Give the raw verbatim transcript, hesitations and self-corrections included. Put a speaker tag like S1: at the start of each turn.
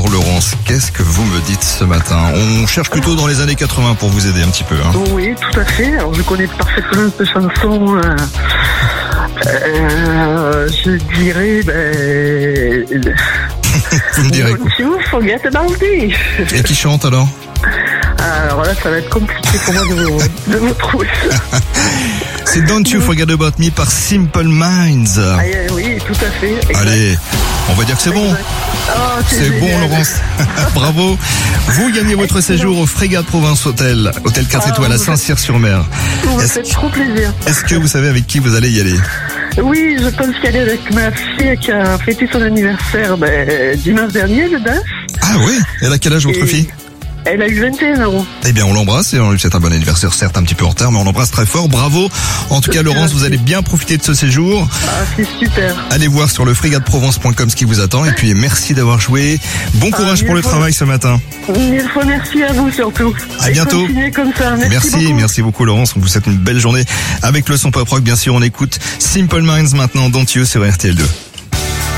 S1: pour Laurence. Qu'est-ce que vous me dites ce matin? On cherche plutôt dans les années quatre-vingts pour vous aider un petit peu. Hein.
S2: Oui, tout à fait. Alors je connais parfaitement cette chanson. Euh, euh, je dirais... Ben,
S1: vous me direz quoi?
S2: Don't you forget about me.
S1: Et qui chante alors?
S2: Alors là, ça va être compliqué pour moi de vous, de vous trouver ça.
S1: C'est Don't You Forget About Me par Simple Minds.
S2: Ah, oui, tout à fait. Exact.
S1: Allez, on va dire que c'est bon.
S2: Oh, c'est
S1: c'est
S2: génial.
S1: bon, Laurence. Bravo. Vous gagnez votre Excellent. séjour au Frégate Provence Hôtel, hôtel quatre
S2: ah,
S1: étoiles à Saint-Cyr-sur-Mer.
S2: Vous me faites trop plaisir.
S1: Est-ce que vous savez avec qui vous allez y aller?
S2: Oui, je pense qu'elle est avec ma fille qui a fêté son anniversaire ben, dimanche dernier, le D A S.
S1: Ah oui? Elle a quel âge votre
S2: Et...
S1: fille?
S2: Elle a eu vingt et un ans.
S1: Eh bien, on l'embrasse et on lui souhaite un bon anniversaire, certes un petit peu en retard, mais on l'embrasse très fort. Bravo. En tout cas, Laurence, vous allez bien profiter de ce séjour.
S2: Ah, c'est super.
S1: Allez voir sur le frégate provence point com ce qui vous attend. Et puis, merci d'avoir joué. Bon courage ah, pour le fois. travail ce matin.
S2: Mille fois merci à vous surtout.
S1: À
S2: et
S1: bientôt.
S2: Continuez comme ça. Merci,
S1: merci
S2: beaucoup.
S1: Merci beaucoup, Laurence. On vous souhaite une belle journée avec le son pop rock. Bien sûr, on écoute Simple Minds maintenant, Don't You sur R T L deux.